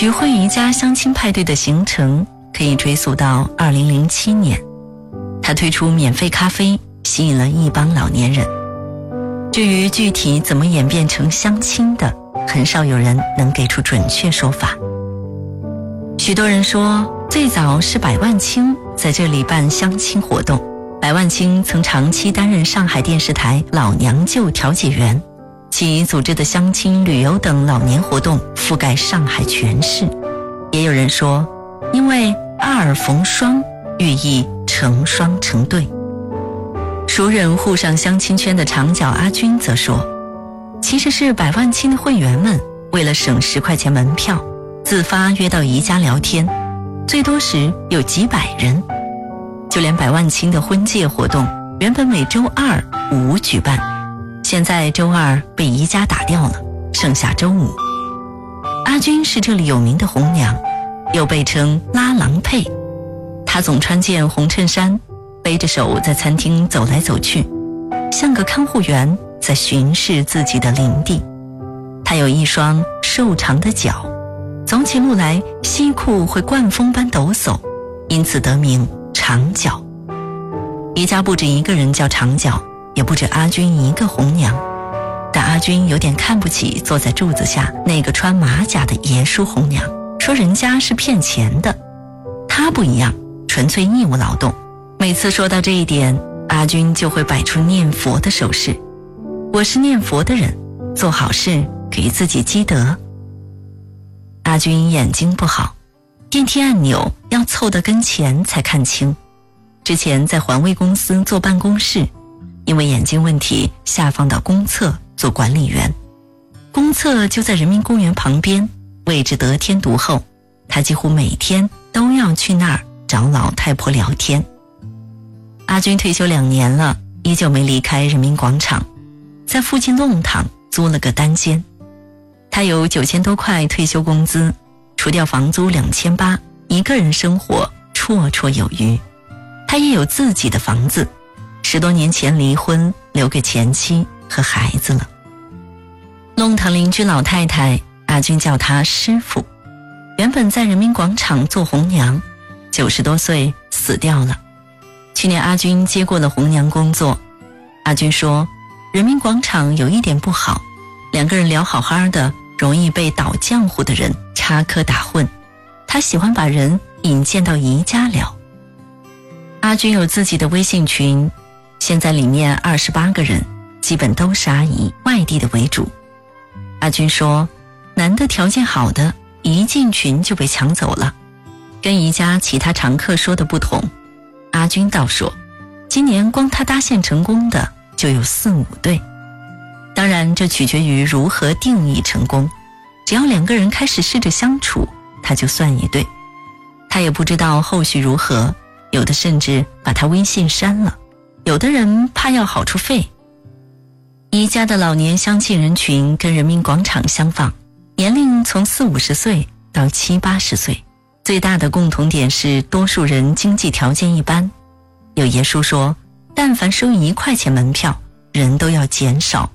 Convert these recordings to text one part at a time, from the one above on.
徐汇宜家相亲派对的形成可以追溯到2007年，他推出免费咖啡，吸引了一帮老年人。至于具体怎么演变成相亲的，很少有人能给出准确说法。许多人说，最早是百万青在这里办相亲活动。百万青曾长期担任上海电视台老娘舅调解员，其组织的相亲、旅游等老年活动覆盖上海全市。也有人说，因为二逢双，寓意成双成对。熟人沪上相亲圈的长脚阿军则说，其实是百万青的会员们为了省10块钱门票，自发约到宜家聊天，最多时有几百人。就连百万青的婚介活动原本每周2、5举办，现在周2被宜家打掉了，剩下周5。阿军是这里有名的红娘，又被称拉郎配。她总穿件红衬衫，背着手在餐厅走来走去，像个看护员在巡视自己的领地。她有一双瘦长的脚，走起路来西裤会灌风般抖擞，因此得名长脚。宜家不止一个人叫长脚，也不止阿军一个红娘，但阿军有点看不起坐在柱子下那个穿马甲的爷叔红娘，说人家是骗钱的。他不一样，纯粹义务劳动。每次说到这一点，阿军就会摆出念佛的手势。我是念佛的人，做好事给自己积德。阿军眼睛不好，电梯按钮要凑得跟前才看清。之前在环卫公司做办公室，因为眼睛问题下放到公厕做管理员。公厕就在人民公园旁边，位置得天独厚，他几乎每天都要去那儿找老太婆聊天。阿军退休2年了，依旧没离开人民广场，在附近弄堂租了个单间。他有9000多块退休工资，除掉房租2800，一个人生活绰绰有余。他也有自己的房子，10多年前离婚，留给前妻和孩子了。弄堂邻居老太太，阿军叫她师傅，原本在人民广场做红娘，90多岁死掉了。去年阿军接过了红娘工作。阿军说，人民广场有一点不好，2个人聊好好的，容易被倒浆糊的人插科打诨，他喜欢把人引荐到宜家聊。阿军有自己的微信群，现在里面28个人，基本都是阿姨，外地的为主。阿军说，男的条件好的一进群就被抢走了。跟宜家其他常客说的不同，阿军倒说，今年光他搭线成功的就有4、5对。当然这取决于如何定义成功，只要2个人开始试着相处，他就算一对。他也不知道后续如何，有的甚至把他微信删了，有的人怕要好处费。宜家的老年相亲人群跟人民广场相仿，年龄从40、50岁到70、80岁，最大的共同点是多数人经济条件一般。有爷叔说，但凡收1块钱门票，人都要减少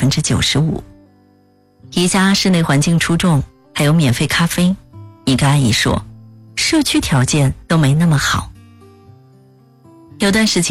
95%。宜家室内环境出众，还有免费咖啡。一个阿姨说，社区条件都没那么好。有段时间